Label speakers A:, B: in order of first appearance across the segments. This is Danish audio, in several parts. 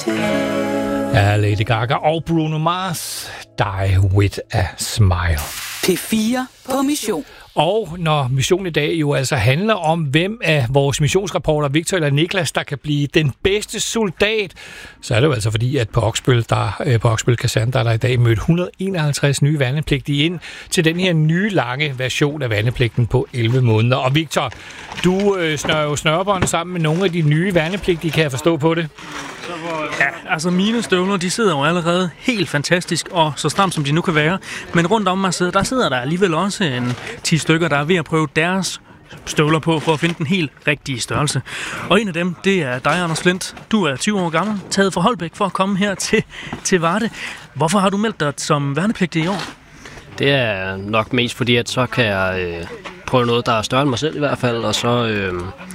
A: Ja, Lady Gaga og Bruno Mars, Die With A Smile.
B: P4 på mission.
A: Og når missionen i dag jo altså handler om, hvem af vores missionsrapporter, Victor eller Niklas, der kan blive den bedste soldat, så er det jo altså fordi, at på Oksbøl Kaserne, der er der i dag mødt 151 nye værnepligtige ind til den her nye lange version af værnepligten på 11 måneder. Og Victor, du snører jo snørbånd sammen med nogle af de nye værnepligtige, kan jeg forstå på det?
C: Ja, altså mine støvler, de sidder jo allerede helt fantastisk, og så stramt som de nu kan være. Men rundt om mig der sidder der alligevel også en 10 stykker, der er ved at prøve deres støvler på, for at finde den helt rigtige størrelse. Og en af dem, det er dig, Anders Flint. Du er 20 år gammel, taget fra Holbæk for at komme her til Varde. Hvorfor har du meldt dig som værnepligtig i år?
D: Det er nok mest fordi, at så kan jeg prøve noget, der er større end mig selv i hvert fald, og så,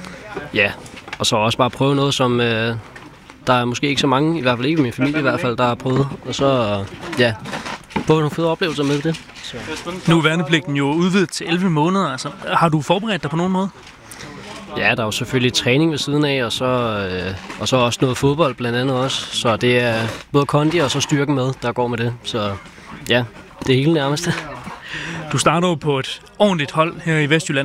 D: og så også bare prøve noget, som der er måske ikke så mange, i hvert fald ikke i min familie i hvert fald, der har prøvet, og så, få nogle fede oplevelser med det. Så.
C: Nu er værnepligten jo udvidet til 11 måneder, altså. Har du forberedt dig på nogen måde?
D: Ja, der er jo selvfølgelig træning ved siden af, og så også noget fodbold blandt andet også. Så det er både kondi og så styrken med, der går med det. Så ja, det er hele nærmest.
C: Du starter jo på et ordentligt hold her i Vestjylland.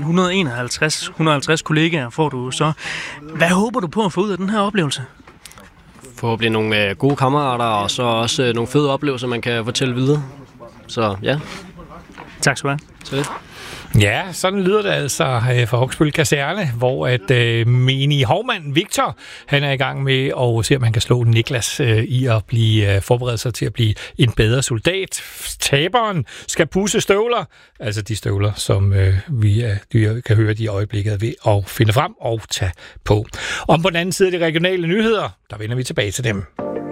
C: 150 kollegaer får du så. Hvad håber du på at få ud af den her oplevelse?
D: Forhåbentlig nogle gode kammerater, og så også nogle fede oplevelser, man kan fortælle videre. Så ja.
C: Tak skal du have.
D: Så lidt.
A: Ja, sådan lyder det altså fra Oksbøl Kaserne, hvor at menige hovmand Victor, han er i gang med at se, om han kan slå Niklas i at blive forberedt sig til at blive en bedre soldat. Taberen skal pusse støvler, altså de støvler, som vi kan høre de i øjeblikket ved at finde frem og tage på. Om på den anden side af de regionale nyheder, der vender vi tilbage til dem.